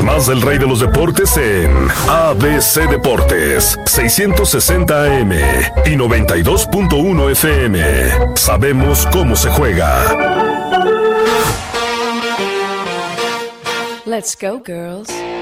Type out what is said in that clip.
Más del rey de los deportes en ABC Deportes, 660 AM y 92.1 FM. Sabemos cómo se juega. Let's go, girls.